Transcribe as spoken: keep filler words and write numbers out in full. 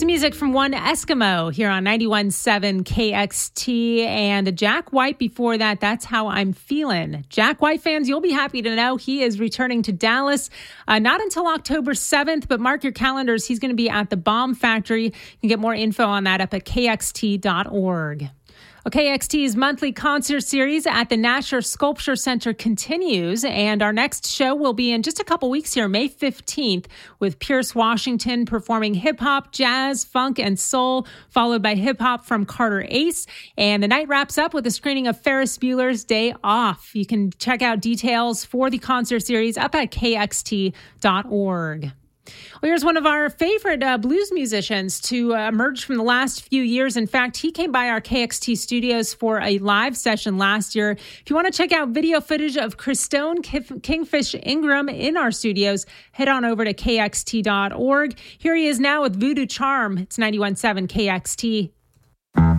Some music from One Eskimo here on ninety-one point seven K X T, and Jack White before that. That's How I'm Feeling. Jack White fans, you'll be happy to know he is returning to Dallas, uh, not until October seventh, but mark your calendars. He's going to be at the Bomb Factory. You can get more info on that up at K X T dot org. K X T's monthly concert series at the Nasher Sculpture Center continues, and our next show will be in just a couple weeks here, May fifteenth, with Pierce Washington performing hip-hop, jazz, funk, and soul, followed by hip-hop from Carter Ace. And the night wraps up with a screening of Ferris Bueller's Day Off. You can check out details for the concert series up at K X T dot org. Well, here's one of our favorite uh, blues musicians to uh, emerge from the last few years. In fact, he came by our K X T studios for a live session last year. If you want to check out video footage of Christone Kif- Kingfish Ingram in our studios, head on over to K X T dot org. Here he is now with Voodoo Charm. It's ninety-one point seven K X T.